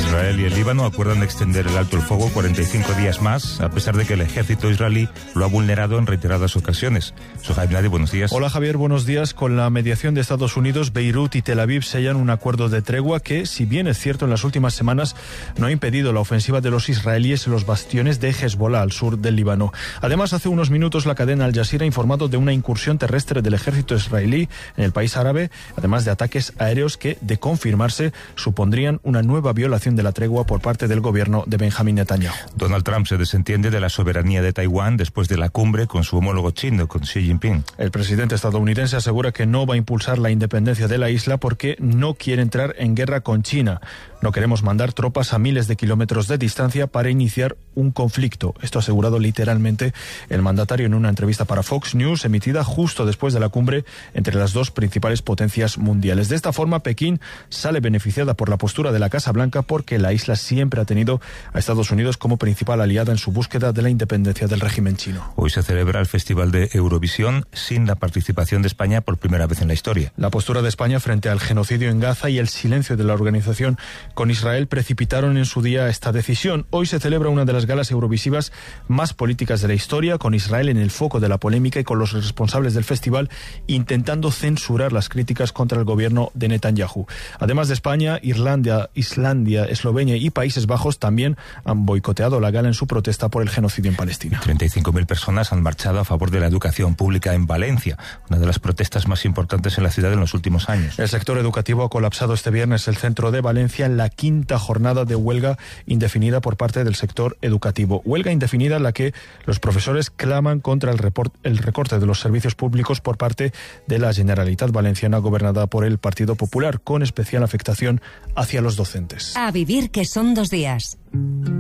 Israel y el Líbano acuerdan extender el alto el fuego 45 días más, a pesar de que el ejército israelí lo ha vulnerado en reiteradas ocasiones. Sohaib Nadi, buenos días. Hola Javier, buenos días. Con la mediación de Estados Unidos, Beirut y Tel Aviv sellan un acuerdo de tregua que, si bien es cierto, en las últimas semanas no ha impedido la ofensiva de los israelíes en los bastiones de Hezbollah al sur del Líbano. Además, hace unos minutos la cadena Al Jazeera ha informado de una incursión terrestre del ejército israelí en el país árabe, además de ataques aéreos que, de confirmarse, supondrían una nueva violación de la tregua por parte del gobierno de Benjamín Netanyahu. Donald Trump se desentiende de la soberanía de Taiwán después de la cumbre con su homólogo chino, con Xi Jinping. El presidente estadounidense asegura que no va a impulsar la independencia de la isla porque no quiere entrar en guerra con China. No queremos mandar tropas a miles de kilómetros de distancia para iniciar un conflicto. Esto ha asegurado literalmente el mandatario en una entrevista para Fox News emitida justo después de la cumbre entre las dos principales potencias mundiales. De esta forma, Pekín sale beneficiada por la postura de la Casa Blanca porque la isla siempre ha tenido a Estados Unidos como principal aliada en su búsqueda de la independencia del régimen chino. Hoy se celebra el Festival de Eurovisión sin la participación de España por primera vez en la historia. La postura de España frente al genocidio en Gaza y el silencio de la organización con Israel precipitaron en su día esta decisión. Hoy se celebra una de las galas eurovisivas más políticas de la historia, con Israel en el foco de la polémica y con los responsables del festival intentando censurar las críticas contra el gobierno de Netanyahu. Además de España, Irlanda, Islandia, Eslovenia y Países Bajos también han boicoteado la gala en su protesta por el genocidio en Palestina. 35.000 personas han marchado a favor de la educación pública en Valencia, una de las protestas más importantes en la ciudad en los últimos años. El sector educativo ha colapsado este viernes el centro de Valencia en la quinta jornada de huelga indefinida por parte del sector educativo. Huelga indefinida en la que los profesores claman contra el recorte de los servicios públicos por parte de la Generalitat Valenciana, gobernada por el Partido Popular, con especial afectación hacia los docentes. A vivir, que son 2 días.